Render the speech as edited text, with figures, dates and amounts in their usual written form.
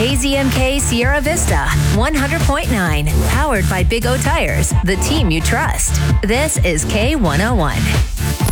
KZMK Sierra Vista 100.9, powered by Big O Tires, the team you trust. This is K101.